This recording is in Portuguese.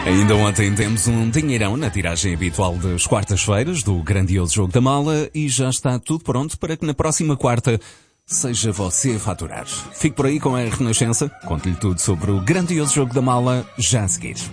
Ainda ontem temos um dinheirão na tiragem habitual das quartas-feiras do grandioso Jogo da Mala e já está tudo pronto para que na próxima quarta seja você a faturar. Fique por aí com a Renascença, conte-lhe tudo sobre o grandioso Jogo da Mala já a seguir.